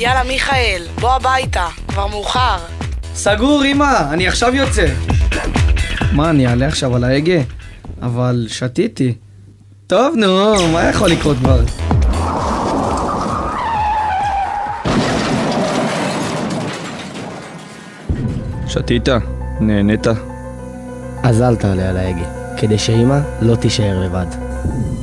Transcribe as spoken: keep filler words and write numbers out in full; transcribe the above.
יאללה מיכאל, בוא הביתה, כבר מאוחר. סגור אמא, אני עכשיו יוצא. מה, אני אעלה עכשיו על ההגה? אבל שתיתי. טוב נו, מה יכול לקרות כבר? שתית? נהנית? אז אל תעלה על ההגה, כדי שאמא לא תישאר לבד.